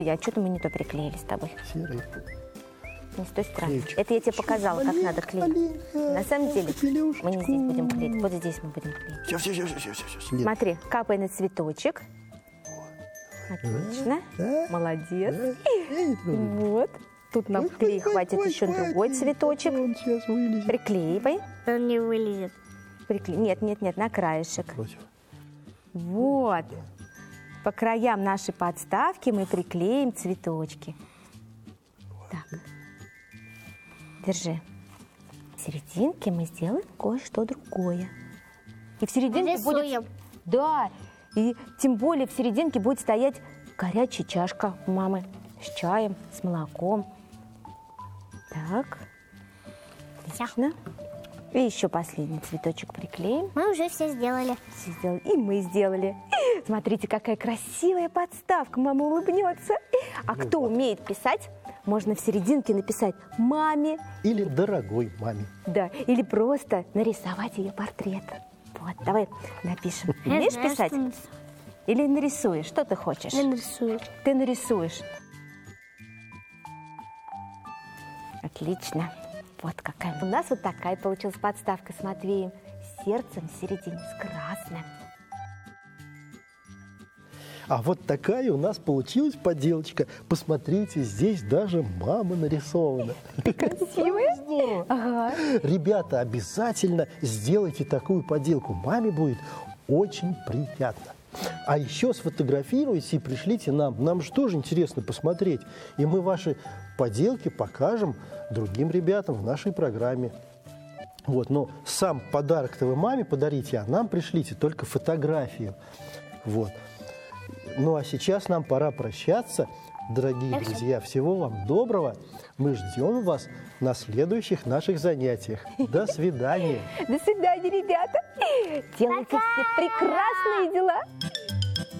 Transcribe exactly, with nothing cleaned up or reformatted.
Я что-то мы не то приклеили с тобой. Серый. Не с той стороны. Клеечек. Это я тебе показала, как надо клеить. На самом деле Пелюшечку. мы не здесь будем клеить. Вот здесь мы будем клеить. Все, все, все, все, все, все. Нет. Смотри, капай на цветочек. Отлично. Да? Молодец. Да? Я не трогаю. Вот. Тут нам Ой, клей ой, хватит ой, еще ой, другой ой, цветочек. Он сейчас вылезет. Приклеивай. Он не вылезет. Прикле... Нет, нет, нет, на краешек. Против. Вот. По краям нашей подставки мы приклеим цветочки. Так. Держи. В серединке мы сделаем кое-что другое. И в серединке Рисуем. будет... Да. И тем более в серединке будет стоять горячая чашка у мамы с чаем, с молоком. Так. Отлично. И еще последний цветочек приклеим. Мы уже все сделали. Все сделали. И мы сделали. Смотрите, какая красивая подставка. Мама улыбнется. А кто умеет писать, можно в серединке написать маме. Или дорогой маме. Да, или просто нарисовать ее портрет. Вот, давай напишем. Я Умеешь знаю, писать? что нарисовать. Или нарисуешь? Что ты хочешь? Я нарисую. Ты нарисуешь. Отлично. Вот какая. У нас вот такая получилась подставка с Матвеем. С сердцем в середине, с красным. А вот такая у нас получилась поделочка. Посмотрите, здесь даже мама нарисована. Красивая? Здорово. Ага. Ребята, обязательно сделайте такую поделку. Маме будет очень приятно. А еще сфотографируйте и пришлите нам. Нам же тоже интересно посмотреть. И мы ваши поделки покажем другим ребятам в нашей программе. Вот, но сам подарок-то вы маме подарите, а нам пришлите только фотографию. Вот. Ну а сейчас нам пора прощаться. Дорогие друзья, всего вам доброго. Мы ждем вас на следующих наших занятиях. До свидания. До свидания, ребята. Делайте все прекрасные дела.